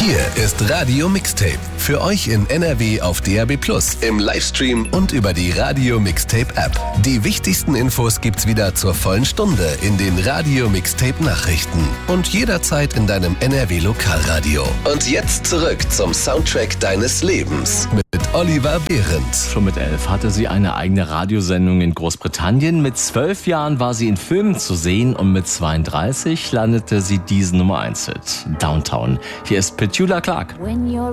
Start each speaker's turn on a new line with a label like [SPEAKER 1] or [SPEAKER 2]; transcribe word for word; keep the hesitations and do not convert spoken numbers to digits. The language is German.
[SPEAKER 1] Hier ist Radio Mixtape. Für euch in N R W auf D A B plus, im Livestream und über die Radio Mixtape App. Die wichtigsten Infos gibt's wieder zur vollen Stunde in den Radio Mixtape Nachrichten und jederzeit in deinem N R W Lokalradio. Und jetzt zurück zum Soundtrack deines Lebens mit Oliver Behrendt.
[SPEAKER 2] Schon mit elf hatte sie eine eigene Radiosendung in Großbritannien. Mit zwölf Jahren war sie in Filmen zu sehen und mit zweiunddreißig landete sie diesen Nummer eins Hit, Downtown. Hier ist Petula Clark.